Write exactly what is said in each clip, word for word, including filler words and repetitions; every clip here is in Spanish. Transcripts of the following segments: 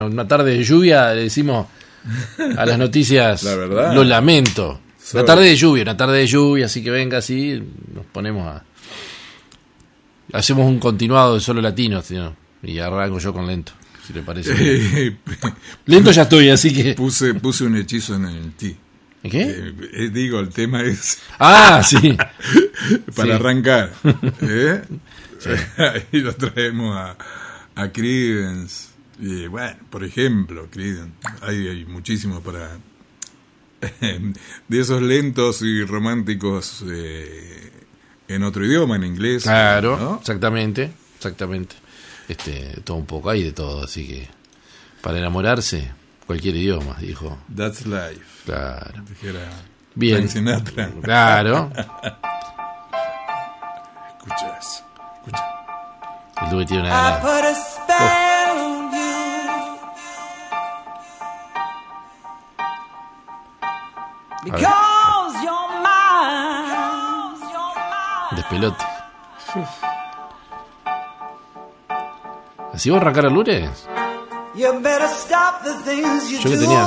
Una tarde de lluvia, le decimos a las noticias, la verdad, lo lamento. So, una tarde de lluvia, una tarde de lluvia, así que venga así, nos ponemos a... Hacemos un continuado de solo latinos, ¿no? Y arranco yo con lento, si le parece. Lento ya estoy, así que... Puse, puse un hechizo en el ti. ¿Qué? Eh, eh, digo, el tema es... Ah, sí. Para sí. arrancar. ¿Eh? Sí. Ahí lo traemos a, a Creedence. Y bueno, por ejemplo, Creedence. Hay, hay muchísimo para... de esos lentos y románticos eh, en otro idioma, en inglés. Claro, ¿no? exactamente, exactamente. Este, todo un poco, hay de todo, así que para enamorarse, cualquier idioma, dijo. That's life. Claro. Dijera bien. Sinatra. Claro. Escucha eso, escucha. El tuve tiene una gana. Despelote. ¿Así va a arrancar el lunes? Yo que tenía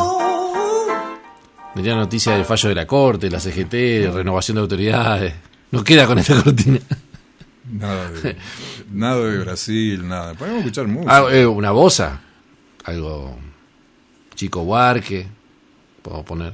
tenía noticia del fallo de la Corte, la C G T, renovación de autoridades. No queda con esta cortina. Nada de, nada de Brasil, nada. Podemos escuchar música. Ah, eh, una bossa. Algo. Chico Huarque. Podemos poner.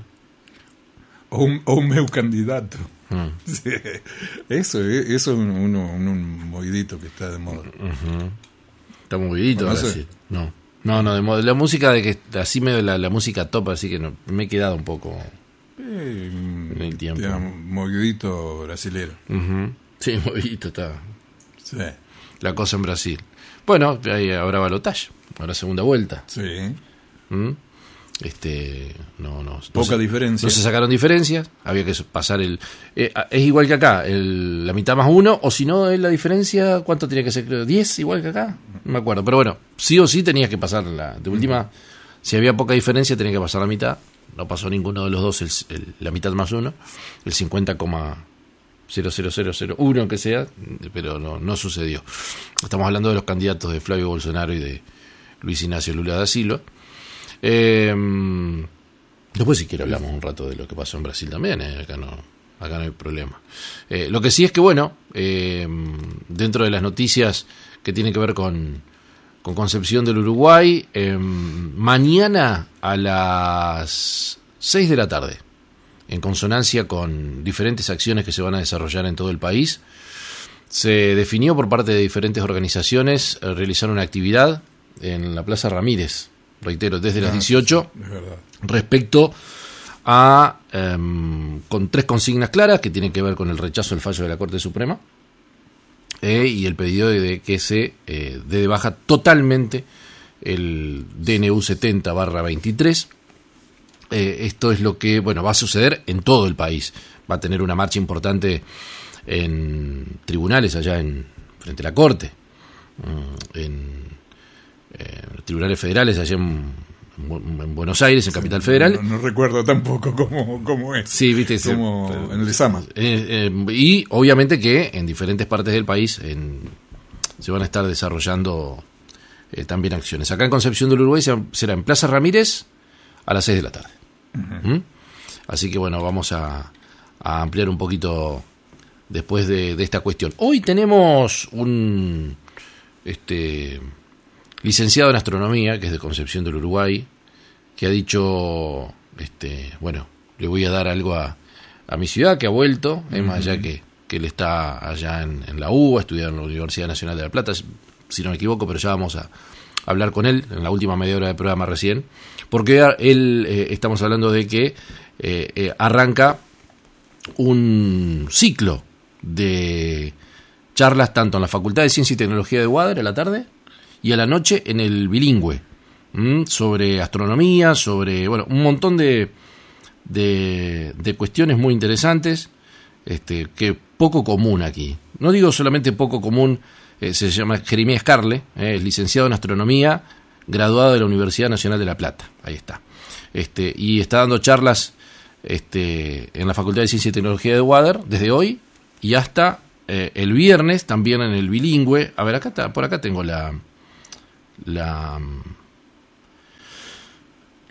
O un, o un meu candidato. Mm. Sí. Eso, eso es un, uno, un, un movidito que está de moda. Uh-huh. Está movidito ahora ¿Conoce? sí. No, no, no de moda. La música de que así medio la, la música top, así que no, me he quedado un poco Eh, en el tiempo. Un movidito brasilero. Uh-huh. Sí, movidito está. Sí. La cosa en Brasil. Bueno, ahí habrá balotaje, habrá segunda vuelta. Sí. ¿Mm? Este, no, no, Poca no se, diferencia. No se sacaron diferencias, había que pasar el... Eh, es igual que acá, el, la mitad más uno, o si no, es la diferencia, ¿cuánto tenía que ser? Creo, ¿diez igual que acá? No me acuerdo, pero bueno, sí o sí tenías que pasar la... De última, uh-huh. Si había poca diferencia, tenía que pasar la mitad, no pasó ninguno de los dos, el, el, la mitad más uno, el cincuenta coma cero cero cero cero uno que sea, pero no, no sucedió. Estamos hablando de los candidatos de Flavio Bolsonaro y de Luis Ignacio Lula da Silva. Eh, después si quiere hablamos un rato de lo que pasó en Brasil también, eh, acá no acá no hay problema. Eh, lo que sí es que bueno, eh, dentro de las noticias que tienen que ver con, con Concepción del Uruguay, eh, mañana a las seis de la tarde, en consonancia con diferentes acciones que se van a desarrollar en todo el país, se definió por parte de diferentes organizaciones eh, realizar una actividad en la Plaza Ramírez, reitero, desde las dieciocho, respecto a, eh, con tres consignas claras que tienen que ver con el rechazo del fallo de la Corte Suprema eh, y el pedido de, de que se eh, dé de baja totalmente el D N U setenta barra veintitrés. Eh, esto es lo que, bueno, va a suceder en todo el país. Va a tener una marcha importante en tribunales allá en frente a la Corte, en Eh, tribunales federales allá en, en Buenos Aires, en Capital Federal. No, no recuerdo tampoco cómo, cómo es. Sí, viste, como se, en el Sama. Eh, eh, y obviamente que en diferentes partes del país en, se van a estar desarrollando eh, también acciones. Acá en Concepción del Uruguay será en Plaza Ramírez a las seis de la tarde. Uh-huh. ¿Mm? Así que bueno, vamos a, a ampliar un poquito después de, de esta cuestión. Hoy tenemos un... este licenciado en astronomía, que es de Concepción del Uruguay, que ha dicho, este, bueno, le voy a dar algo a, a mi ciudad, que ha vuelto, es uh-huh. más allá que, que él está allá en, en la U B A, estudiando en la Universidad Nacional de La Plata, si no me equivoco, pero ya vamos a hablar con él en la última media hora del programa recién, porque él, eh, estamos hablando de que eh, eh, arranca un ciclo de charlas tanto en la Facultad de Ciencia y Tecnología de Huadra a la tarde, y a la noche en el bilingüe, ¿m? Sobre astronomía, sobre, bueno, un montón de, de, de cuestiones muy interesantes, este, que poco común aquí. No digo solamente poco común, eh, se llama Jeremías Carle, eh, es licenciado en astronomía, graduado de la Universidad Nacional de La Plata, ahí está. Este, y está dando charlas este, en la Facultad de Ciencia y Tecnología de Huadra desde hoy y hasta eh, el viernes, también en el bilingüe. A ver, acá está, por acá tengo la... la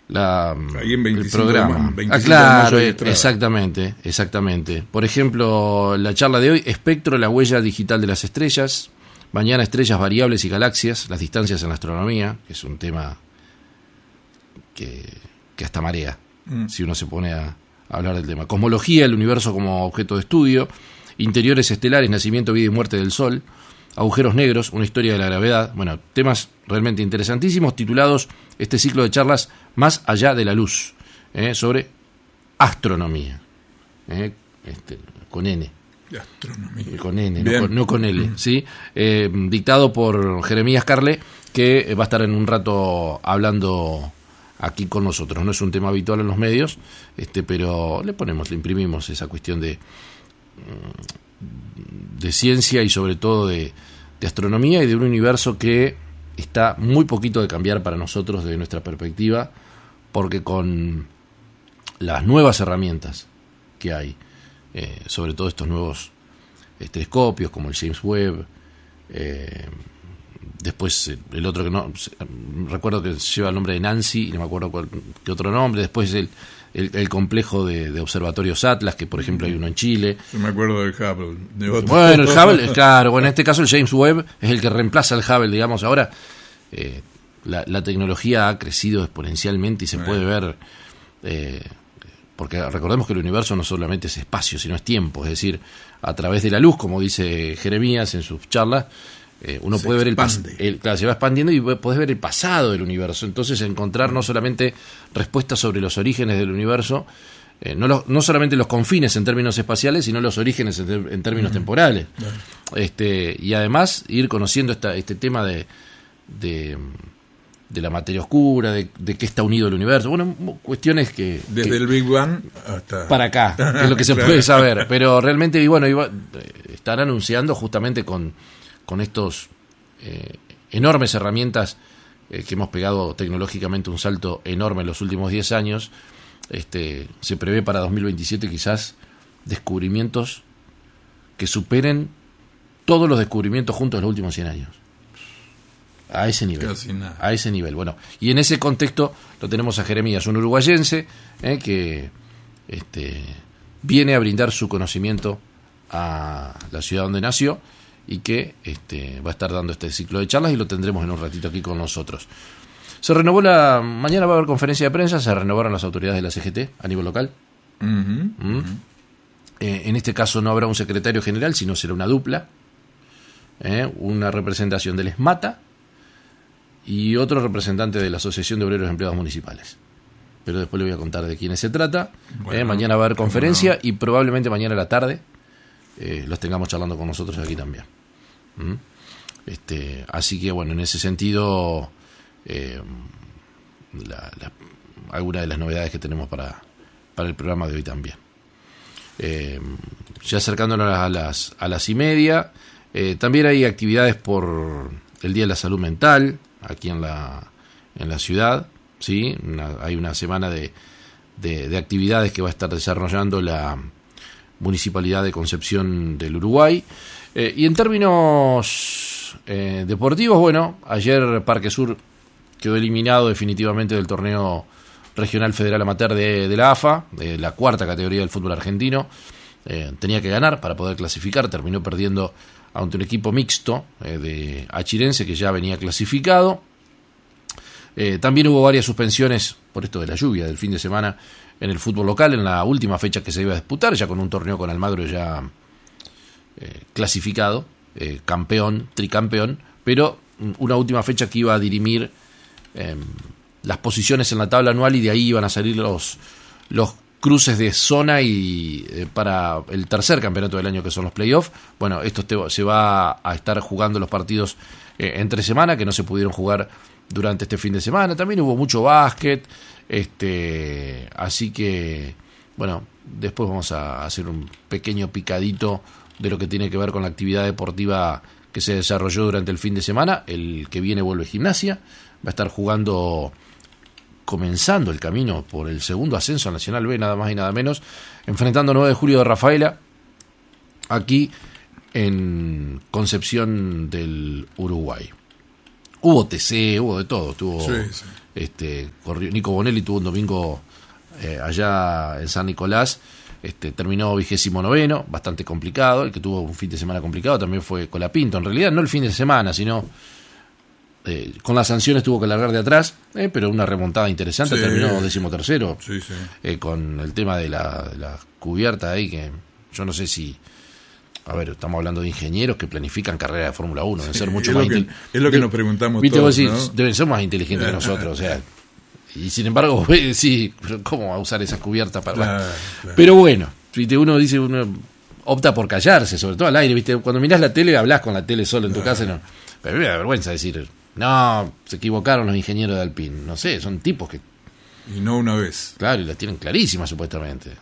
la, Ahí en veinticinco el programa. De, ah, claro, exactamente, exactamente. Por ejemplo, la charla de hoy, Espectro, la huella digital de las estrellas. Mañana, estrellas variables y galaxias, las distancias en la astronomía, que es un tema que, que hasta marea, mm. si uno se pone a, a hablar del tema. Cosmología, el universo como objeto de estudio. Interiores estelares, nacimiento, vida y muerte del Sol. Agujeros negros, una historia de la gravedad. Bueno, temas realmente interesantísimos, titulados este ciclo de charlas Más allá de la luz, eh, sobre astronomía, eh, este, con N. De astronomía. Con N, no con, no con L, mm. ¿sí? Eh, dictado por Jeremías Carle, que va a estar en un rato hablando aquí con nosotros. No es un tema habitual en los medios, este, pero le ponemos, le imprimimos esa cuestión de... de ciencia y sobre todo de, de astronomía y de un universo que está muy poquito de cambiar para nosotros desde nuestra perspectiva, porque con las nuevas herramientas que hay, eh, sobre todo estos nuevos eh, telescopios como el James Webb, eh, después el otro que no recuerdo que lleva el nombre de Nancy y no me acuerdo cuál, qué otro nombre, después el El, el complejo de, de observatorios Atlas, que por ejemplo hay uno en Chile. Yo me acuerdo del Hubble. De otro. Bueno, el Hubble, claro, bueno, en este caso el James Webb es el que reemplaza al Hubble, digamos. Ahora eh, la, la tecnología ha crecido exponencialmente y se bueno. puede ver, eh, porque recordemos que el universo no solamente es espacio, sino es tiempo, es decir, a través de la luz, como dice Jeremías en sus charlas, Eh, uno se puede ver el, pas- el claro, se va expandiendo y podés ver el pasado del universo. Entonces encontrar no solamente respuestas sobre los orígenes del universo, eh, no, lo, no solamente los confines en términos espaciales, sino los orígenes en, ter- en términos uh-huh. temporales. Uh-huh. Este, y además ir conociendo esta, este tema de, de, de la materia oscura, de, de qué está unido el universo. Bueno, cuestiones que... Desde que, el Big Bang hasta... Para acá, que es lo que se puede saber. Pero realmente, y bueno, iba, están anunciando justamente con... con estos eh, enormes herramientas eh, que hemos pegado tecnológicamente un salto enorme en los últimos diez años, este, se prevé para dos mil veintisiete quizás descubrimientos que superen todos los descubrimientos juntos en los últimos cien años. A ese nivel. Casi nada. A ese nivel. Bueno, y en ese contexto lo tenemos a Jeremías, un uruguayense eh, que este, viene a brindar su conocimiento a la ciudad donde nació y que este, va a estar dando este ciclo de charlas y lo tendremos en un ratito aquí con nosotros. Se renovó la... Mañana va a haber conferencia de prensa, se renovaron las autoridades de la C G T a nivel local. Uh-huh, ¿Mm? uh-huh. Eh, en este caso no habrá un secretario general, sino será una dupla. Eh, una representación del ESMATA y otro representante de la Asociación de Obreros y Empleados Municipales. Pero después le voy a contar de quiénes se trata. Bueno, eh, mañana va a haber conferencia bueno. y probablemente mañana a la tarde eh, los tengamos charlando con nosotros aquí también. ¿Mm? Este, así que bueno, en ese sentido eh, la, la, alguna de las novedades que tenemos para, para el programa de hoy también. Eh, ya acercándonos a las, a las y media, eh, también hay actividades por el Día de la Salud Mental aquí en la, en la ciudad, ¿sí? Una, hay una semana de, de, de actividades que va a estar desarrollando la Municipalidad de Concepción del Uruguay. Eh, y en términos eh, deportivos, bueno, ayer Parque Sur quedó eliminado definitivamente del torneo regional federal amateur de, de la A F A, de la cuarta categoría del fútbol argentino. Eh, tenía que ganar para poder clasificar, terminó perdiendo ante un equipo mixto eh, de Achirense que ya venía clasificado. Eh, también hubo varias suspensiones por esto de la lluvia del fin de semana en el fútbol local, en la última fecha que se iba a disputar, ya con un torneo con Almagro ya eh, clasificado, eh, campeón, tricampeón, pero una última fecha que iba a dirimir eh, las posiciones en la tabla anual y de ahí iban a salir los, los cruces de zona y eh, para el tercer campeonato del año que son los playoffs. Bueno, esto te, se va a estar jugando los partidos eh, entre semana que no se pudieron jugar durante este fin de semana. También hubo mucho básquet, este, así que bueno, después vamos a hacer un pequeño picadito de lo que tiene que ver con la actividad deportiva que se desarrolló durante el fin de semana. El que viene vuelve Gimnasia, va a estar jugando, comenzando el camino por el segundo ascenso a Nacional B, nada más y nada menos, enfrentando nueve de julio de Rafaela, aquí en Concepción del Uruguay. Hubo T C, hubo de todo. Tuvo, Sí, sí. este, corrió, Nico Bonelli tuvo un domingo eh, allá en San Nicolás. Este, terminó vigésimo noveno, bastante complicado. El que tuvo un fin de semana complicado también fue Colapinto. En realidad no el fin de semana, sino eh, con las sanciones tuvo que largar de atrás, eh, pero una remontada interesante. Sí. Terminó decimotercero, Sí, sí. eh, con el tema de la, de la cubierta ahí, que yo no sé si... A ver, estamos hablando de ingenieros que planifican carreras de Fórmula uno, deben Sí, ser mucho es más lo que- inteligentes. es lo que nos preguntamos ¿Viste? todos, Vos decís, ¿no? deben ser más inteligentes que nosotros, o sea... Y sin embargo, sí, pero ¿cómo va a usar esas cubiertas para...? Claro, claro. Pero bueno, ¿viste? Uno dice, uno opta por callarse, sobre todo al aire, ¿viste? Cuando mirás la tele, hablás con la tele solo en tu casa, no. Pero me da vergüenza decir, no, se equivocaron los ingenieros de Alpine. No sé, son tipos que, Y no una vez. claro, y la tienen clarísima supuestamente.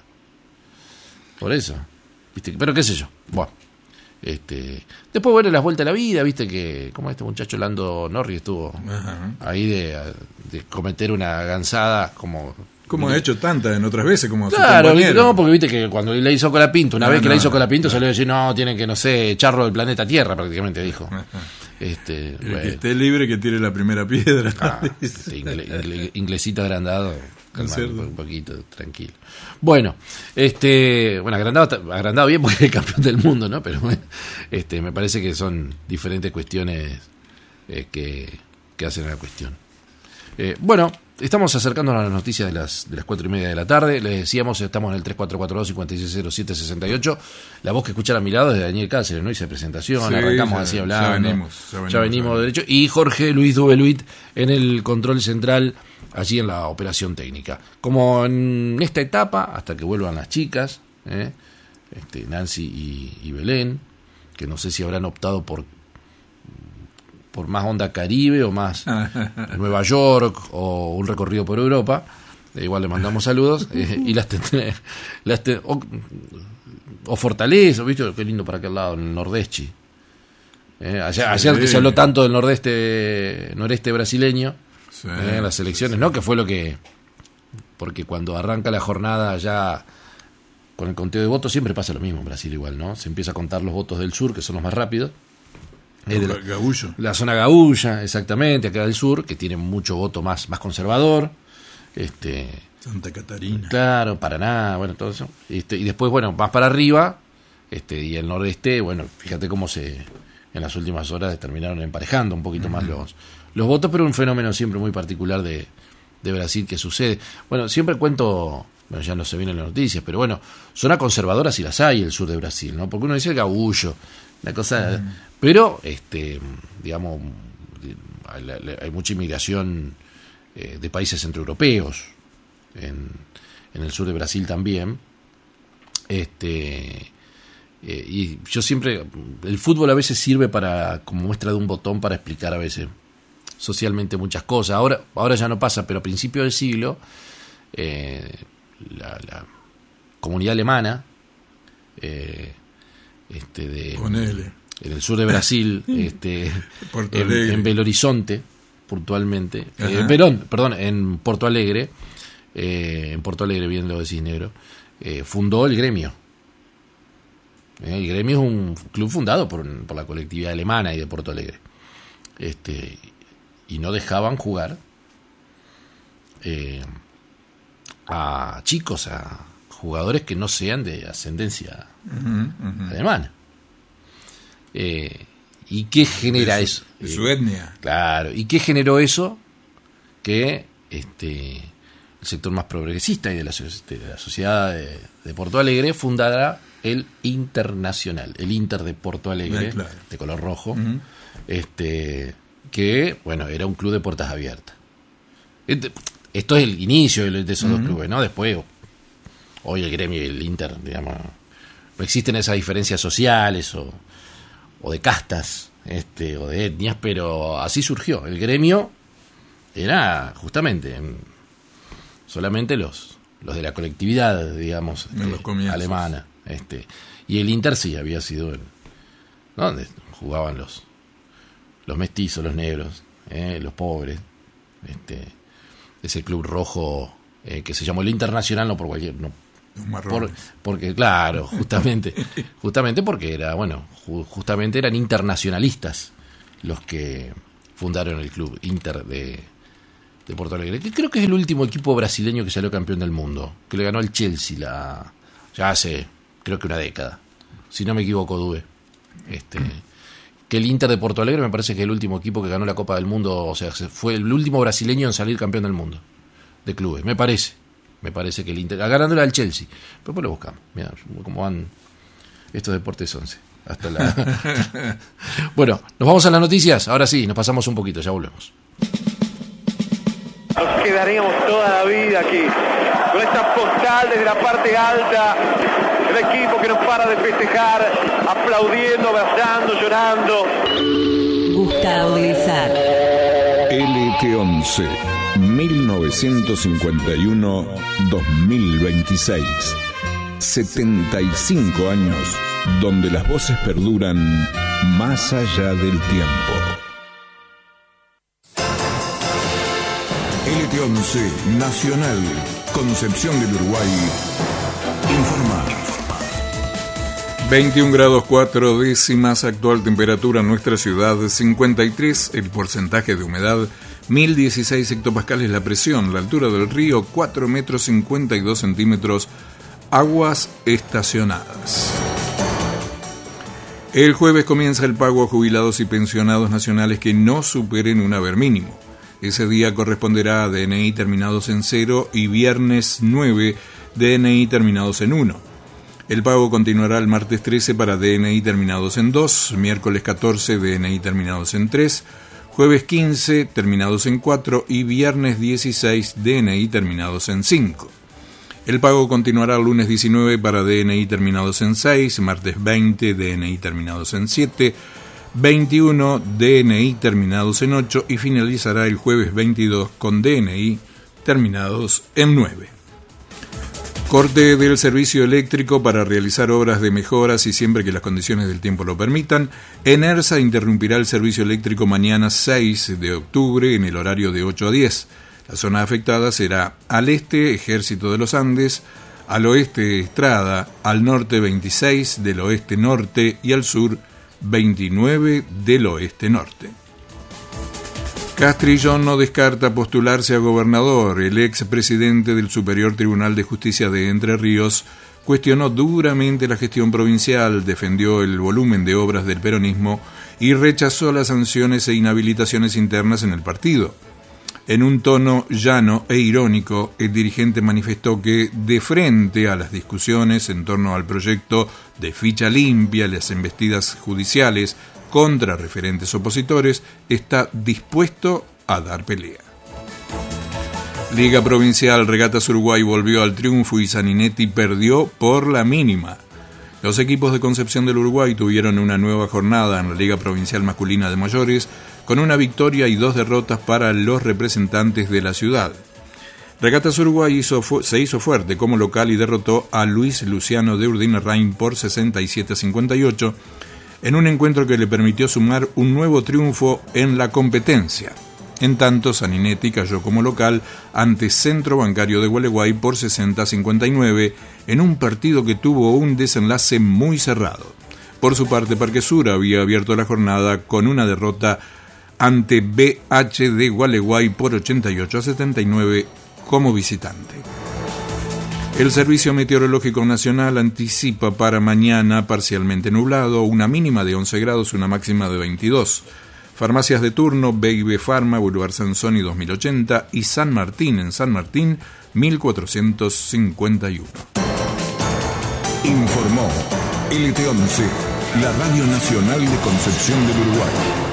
Por eso, ¿viste? Pero qué sé yo, bueno. Este, después, bueno, las vueltas a la vida, viste que como este muchacho Lando Norris estuvo Ajá. ahí de, de cometer una gansada como... Como ha hecho tantas en otras veces, como Claro, su compañero. no, porque viste que cuando le hizo Colapinto, una No, vez que no, la hizo no, Colapinto, no. salió a decir, no, tienen que, no sé, echarlo del planeta Tierra, prácticamente dijo. Ajá. Este, El bueno, que esté libre que tire la primera piedra. ah, este, ingle- ingle- inglesito agrandado, calmado, cierto. un poquito, tranquilo. Bueno, este, bueno, agrandado, agrandado bien porque es el campeón del mundo, ¿no? Pero bueno, este, me parece que son diferentes cuestiones eh, que, que hacen a la cuestión. Eh, bueno, estamos acercándonos a las noticias de las de las cuatro y media de la tarde. Les decíamos, estamos en el tres cuatro cuatro dos, cinco seis cero siete seis ocho. La voz que escuchan a mi lado es de Daniel Cáceres, ¿no? Hice presentación, Sí, arrancamos ya- así ya hablando. venimos, ya venimos, ya venimos ya venimos. derecho. Y Jorge Luis Dubeluit en el control central, allí en la operación técnica. Como en esta etapa, hasta que vuelvan las chicas, ¿eh? este, Nancy y, y Belén, que no sé si habrán optado por por más onda Caribe o más Nueva York o un recorrido por Europa. Eh, igual le mandamos saludos eh, y las tendré, las te- o, o Fortaleza, ¿viste? Qué lindo para aquel lado, en el nordeste. Eh, ayer, Sí. ayer que se habló tanto del nordeste, noreste brasileño, Sí, eh, en las sí, elecciones, sí. ¿no? Que fue lo que... Porque cuando arranca la jornada ya con el conteo de votos siempre pasa lo mismo en Brasil igual, ¿no? Se empieza a contar los votos del sur, que son los más rápidos. Eh, de la- Gabullo. la zona gaúcha, exactamente, acá del sur, que tiene mucho voto más, más conservador. Este, Santa Catarina. claro, Paraná, bueno, todo eso. Este, y después, bueno, más para arriba, este, y el nordeste, bueno, fíjate cómo se en las últimas horas terminaron emparejando un poquito más los, los votos, pero un fenómeno siempre muy particular de, de Brasil que sucede. Bueno, siempre cuento, bueno, ya no se vienen las noticias, pero bueno, zona conservadora sí las hay el sur de Brasil, ¿no? Porque uno dice el gaullo, la cosa, pero este, digamos, hay, hay mucha inmigración eh, de países centroeuropeos en, en el sur de Brasil también. Este eh, y yo siempre, el fútbol a veces sirve para como muestra de un botón para explicar a veces socialmente muchas cosas. Ahora, ahora ya no pasa, pero a principios del siglo eh, la, la comunidad alemana eh, este de Ponele. en el sur de Brasil, este, Puerto en, Alegre. en Belo Horizonte, puntualmente, eh, Ajá. perdón, perdón, en Porto Alegre, eh, en Porto Alegre, bien lo decís, negro, eh, fundó el gremio. Eh, el gremio es un club fundado por, por la colectividad alemana y de Porto Alegre. Este, y no dejaban jugar eh, a chicos, a jugadores que no sean de ascendencia Ujú, ujú. alemana. Eh, ¿Y qué genera De eso? su- de su etnia. Claro, ¿y qué generó eso? Que este el sector más progresista y de la, so- de la sociedad de, de Porto Alegre fundara el Internacional, el Inter de Porto Alegre, Ah, claro. de color rojo, Ujú. este que, bueno, era un club de puertas abiertas. Este- Esto es el inicio de de esos dos clubes, ¿no? Después, hoy el gremio y el Inter, digamos, no existen esas diferencias sociales o, o de castas, este, o de etnias, pero así surgió. El gremio era justamente em, solamente los, los de la colectividad, digamos, En este, los comienzos. alemana. Este, y el Inter sí había sido el, ¿no? Donde jugaban los, los mestizos, los negros, eh, los pobres. Este, ese club rojo eh, que se llamó el Internacional, no por cualquier. No, Los por, marrones. porque, claro, justamente, justamente porque era, bueno, ju- justamente eran internacionalistas los que fundaron el club Inter de, de Porto Alegre, que creo que es el último equipo brasileño que salió campeón del mundo, que le ganó al Chelsea la, ya hace, creo que una década, si no me equivoco, Dube. Este, que el Inter de Porto Alegre me parece que es el último equipo que ganó la Copa del Mundo, o sea, fue el último brasileño en salir campeón del mundo de clubes, me parece. Me parece que el Inter, ganándole al Chelsea. Pero después lo buscamos. Mira cómo van estos deportes once. Hasta la... Bueno, nos vamos a las noticias. Ahora sí, nos pasamos un poquito, ya volvemos. Nos quedaremos toda la vida aquí, con esta postal desde la parte alta, el equipo que no para de festejar, aplaudiendo, abrazando, llorando. Gustavo Bilzar. L T once, mil novecientos cincuenta y uno a dos mil veintiséis. setenta y cinco años donde las voces perduran más allá del tiempo. L T once Nacional, Concepción del Uruguay, informa. veintiún grados cuatro décimas, actual temperatura en nuestra ciudad, cincuenta y tres el porcentaje de humedad, mil dieciséis hectopascales la presión, la altura del río cuatro metros cincuenta y dos centímetros, aguas estacionadas. El jueves comienza el pago a jubilados y pensionados nacionales que no superen un haber mínimo. Ese día corresponderá a D N I terminados en cero y viernes nueve D N I terminados en uno. El pago continuará el martes trece para D N I terminados en dos, miércoles catorce D N I terminados en tres, jueves quince terminados en cuatro y viernes dieciséis D N I terminados en cinco. El pago continuará el lunes diecinueve para D N I terminados en seis, martes veinte D N I terminados en siete, veintiuno D N I terminados en ocho y finalizará el jueves veintidós con D N I terminados en nueve. Corte del servicio eléctrico para realizar obras de mejoras y siempre que las condiciones del tiempo lo permitan. ENERSA interrumpirá el servicio eléctrico mañana seis de octubre en el horario de ocho a diez. La zona afectada será al este, Ejército de los Andes, al oeste, Estrada, al norte, veintiséis del oeste-norte y al sur, veintinueve del oeste-norte. Castrillón no descarta postularse a gobernador. El expresidente del Superior Tribunal de Justicia de Entre Ríos cuestionó duramente la gestión provincial, defendió el volumen de obras del peronismo y rechazó las sanciones e inhabilitaciones internas en el partido. En un tono llano e irónico, el dirigente manifestó que, de frente a las discusiones en torno al proyecto de ficha limpia, las embestidas judiciales contra referentes opositores, está dispuesto a dar pelea. Liga Provincial, Regatas Uruguay volvió al triunfo y Saninetti perdió por la mínima. Los equipos de Concepción del Uruguay tuvieron una nueva jornada en la Liga Provincial Masculina de Mayores, con una victoria y dos derrotas para los representantes de la ciudad. Regatas Uruguay hizo fu- se hizo fuerte como local y derrotó a Luis Luciano de Urdinarrain por sesenta y siete a cincuenta y ocho, en un encuentro que le permitió sumar un nuevo triunfo en la competencia. En tanto, Saninetti cayó como local ante Centro Bancario de Gualeguay por sesenta a cincuenta y nueve, en un partido que tuvo un desenlace muy cerrado. Por su parte, Parque Sur había abierto la jornada con una derrota ante B H de Gualeguay por ochenta y ocho a setenta y nueve como visitante. El Servicio Meteorológico Nacional anticipa para mañana parcialmente nublado, una mínima de once grados, una máxima de veintidós. Farmacias de turno, B y B Pharma, Boulevard Sansoni dos mil ochenta y San Martín en San Martín mil cuatrocientos cincuenta y uno. Informó L T once, la Radio Nacional de Concepción del Uruguay.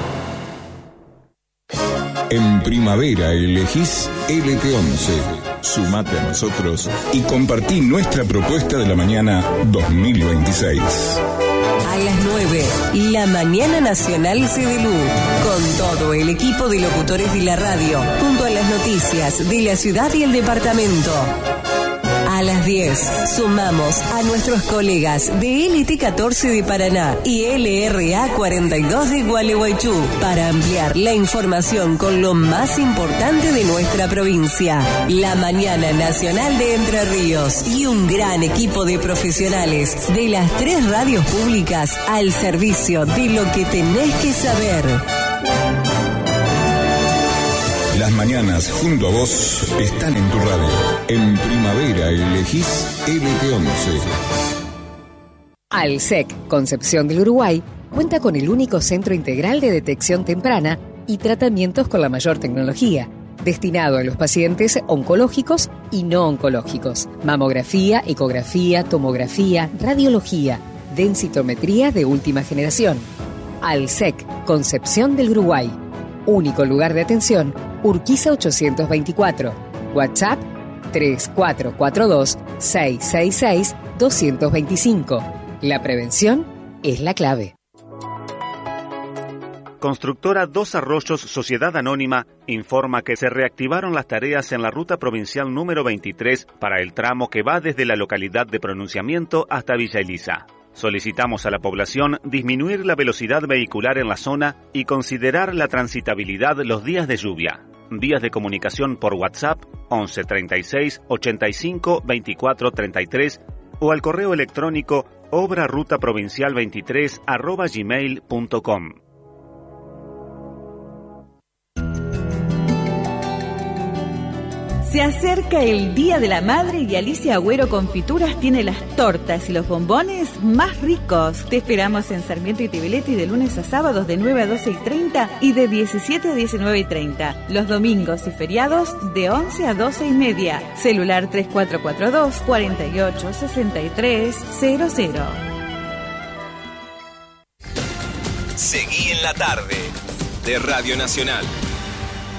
En primavera elegís L T once. Sumate a nosotros y compartí nuestra propuesta de la mañana dos mil veintiséis. A las nueve, la Mañana Nacional Cedelú, con todo el equipo de locutores de la radio, junto a las noticias de la ciudad y el departamento. A las diez, sumamos a nuestros colegas de L T catorce de Paraná y L R A cuarenta y dos de Gualeguaychú para ampliar la información con lo más importante de nuestra provincia. La Mañana Nacional de Entre Ríos y un gran equipo de profesionales de las tres radios públicas al servicio de lo que tenés que saber. Las mañanas junto a vos están en tu radio. En primavera elegís L T once. Alsec, Concepción del Uruguay, cuenta con el único centro integral de detección temprana y tratamientos con la mayor tecnología, destinado a los pacientes oncológicos y no oncológicos. Mamografía, ecografía, tomografía, radiología, densitometría de última generación. Alsec, Concepción del Uruguay. Único lugar de atención, Urquiza ochocientos veinticuatro. WhatsApp tres cuatro cuatro dos, seis seis seis, dos dos cinco. La prevención es la clave. Constructora Dos Arroyos Sociedad Anónima informa que se reactivaron las tareas en la ruta provincial número veintitrés para el tramo que va desde la localidad de Pronunciamiento hasta Villa Elisa. Solicitamos a la población disminuir la velocidad vehicular en la zona y considerar la transitabilidad los días de lluvia. Vías de comunicación por WhatsApp once treinta y seis, ochenta y cinco, veinticuatro treinta y tres o al correo electrónico obra ruta provincial veintitrés arroba gmail punto com. Se acerca el Día de la Madre y Alicia Agüero Confituras tiene las tortas y los bombones más ricos. Te esperamos en Sarmiento y Tibeletti de lunes a sábados de nueve a doce y treinta y de diecisiete a diecinueve y treinta. Los domingos y feriados de once a doce y media. Celular tres cuatro cuatro dos, cuatro ocho, seis tres cero cero. Seguí en la tarde de Radio Nacional.